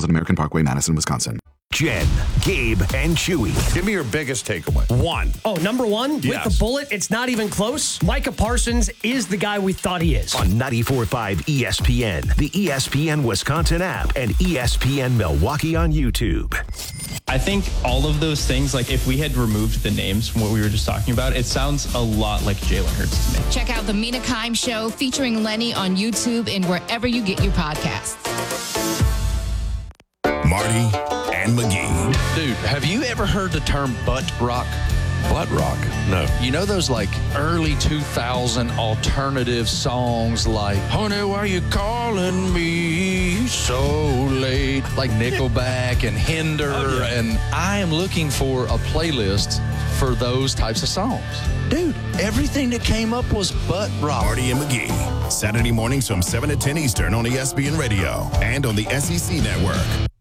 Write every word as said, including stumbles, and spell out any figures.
at American Parkway, Madison, Wisconsin. Jen, Gabe, and Chewy. Give me your biggest takeaway. One. Oh, number one? Yes. With the bullet, it's not even close. Micah Parsons is the guy we thought he is. On ninety-four point five E S P N, the E S P N Wisconsin app, and E S P N Milwaukee on YouTube. I think all of those things, like if we had removed the names from what we were just talking about, it sounds a lot like Jalen Hurts to me. Check out the Mina Kimes Show featuring Lenny on YouTube and wherever you get your podcasts. Marty and McGee. Dude, have you ever heard the term butt rock? Butt rock? No. You know those like early two thousand alternative songs like, honey, why you calling me so late? Like Nickelback and Hinder. Oh, yeah. And I am looking for a playlist for those types of songs. Dude, everything that came up was butt rock. Marty and McGee. Saturday mornings from seven to ten Eastern on E S P N Radio and on the S E C Network.